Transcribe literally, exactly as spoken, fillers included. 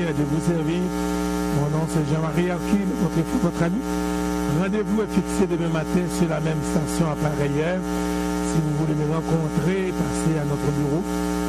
de vous servir. Mon nom c'est Jean-Marie Arquin, votre, votre ami. Rendez-vous est fixé demain matin sur la même station à pareille heure. Si vous voulez me rencontrer, passez à notre bureau